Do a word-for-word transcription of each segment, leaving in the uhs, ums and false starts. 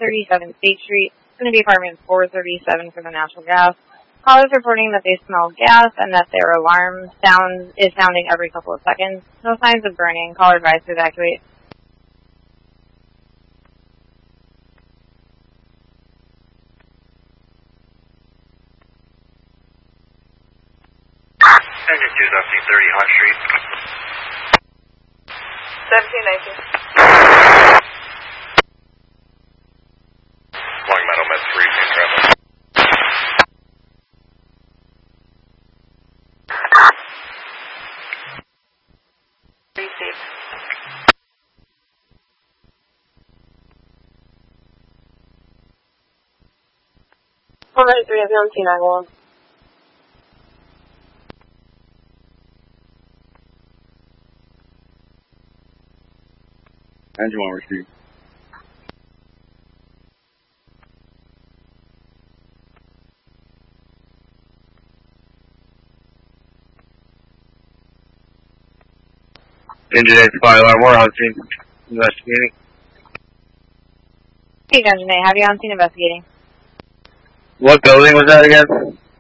thirty-seven State Street. It's going to be apartment four thirty-seven for the natural gas. Callers reporting that they smell gas and that their alarm sound is sounding every couple of seconds. No signs of burning. Caller advised to evacuate. Engine two seventeen thirty Hunt Street. seventeen nineteen. Long Meadow Med three, team traffic. Received. One ninety three seventeen nine one. Engine one received. Engine eight fire alarm, we're on scene investigating. Hey, Engine eight, have you on scene investigating? What building was that again?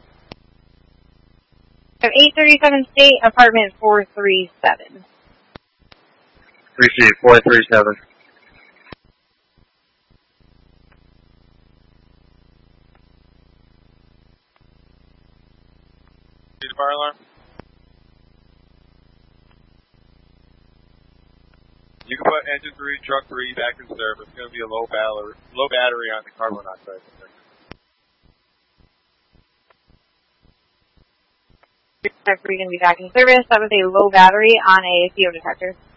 eight thirty-seven State, apartment four thirty-seven. Received, four three seven. Need a fire alarm? You can put engine three, truck three back in service. It's going to be a low battery, low battery on the carbon monoxide detector. Detector going to be back in service. That was a low battery on a C O detector.